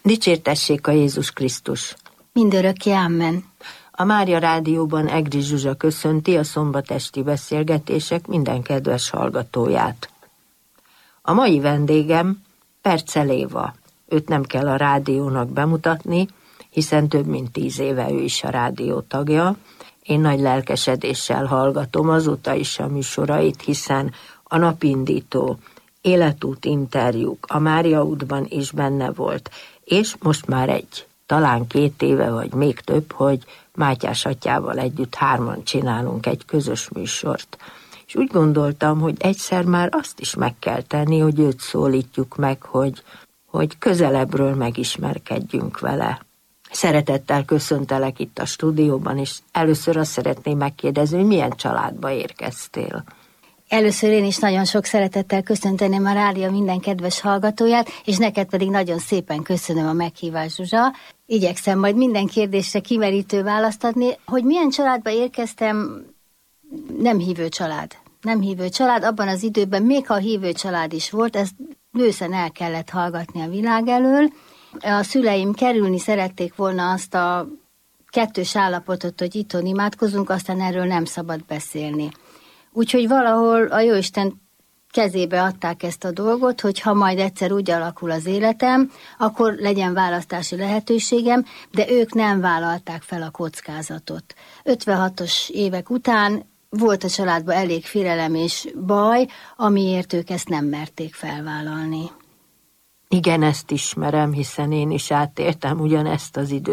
Dicsértessék a Jézus Krisztus! Mindörökké amen. A Mária Rádióban Egri Zsuzsa köszönti a szombatesti beszélgetések minden kedves hallgatóját. A mai vendégem Percel Éva. Őt nem kell a rádiónak bemutatni, hiszen több mint 10 éve ő is a rádió tagja. Én nagy lelkesedéssel hallgatom azóta is a műsorait, hiszen a Napindító, Életút interjúk a Mária útban is benne volt, és most már talán 2 éve, vagy még több, hogy Mátyás atyával együtt 3-an csinálunk egy közös műsort. És úgy gondoltam, hogy egyszer már azt is meg kell tenni, hogy őt szólítjuk meg, hogy közelebbről megismerkedjünk vele. Szeretettel köszöntelek itt a stúdióban, és először azt szeretném megkérdezni, hogy milyen családba érkeztél. Először én is nagyon sok szeretettel köszönteném a rádió minden kedves hallgatóját, és neked pedig nagyon szépen köszönöm a meghívást, Zsuzsa. Igyekszem majd minden kérdésre kimerítő választ adni. Hogy milyen családba érkeztem, nem hívő család. Nem hívő család, abban az időben, még ha hívő család is volt, ezt bőszen el kellett hallgatni a világ elől. A szüleim kerülni szerették volna azt a kettős állapotot, hogy itthon imádkozunk, aztán erről nem szabad beszélni. Úgyhogy valahol a Jóisten kezébe adták ezt a dolgot, hogy ha majd egyszer úgy alakul az életem, akkor legyen választási lehetőségem, de ők nem vállalták fel a kockázatot. 56-os évek után volt a családban elég félelem és baj, amiért ők ezt nem merték felvállalni. Igen, ezt ismerem, hiszen én is átértem ugyanezt az időt.